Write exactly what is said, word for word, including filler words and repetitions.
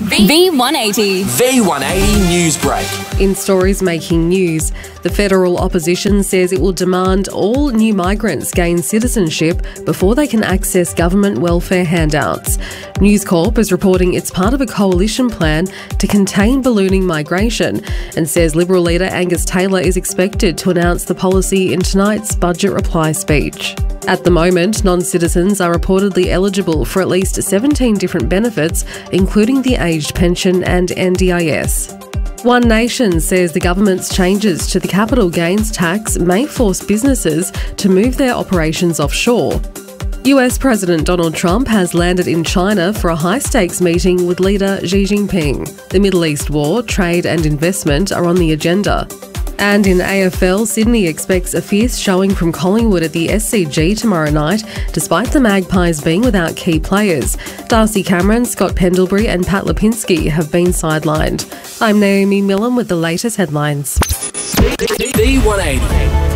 V one eighty. V one eighty News Break. In stories making news, the federal opposition says it will demand all new migrants gain citizenship before they can access government welfare handouts. News Corp is reporting it's part of a coalition plan to contain ballooning migration and says Liberal leader Angus Taylor is expected to announce the policy in tonight's budget reply speech. At the moment, non-citizens are reportedly eligible for at least seventeen different benefits, including the aged pension and N D I S. One Nation says the government's changes to the capital gains tax may force businesses to move their operations offshore. U S President Donald Trump has landed in China for a high-stakes meeting with leader Xi Jinping. The Middle East war, trade and investment are on the agenda. And in A F L, Sydney expects a fierce showing from Collingwood at the S C G tomorrow night, despite the Magpies being without key players. Darcy Cameron, Scott Pendlebury and Pat Lipinski have been sidelined. I'm Naomi Millen with the latest headlines. V one eighty.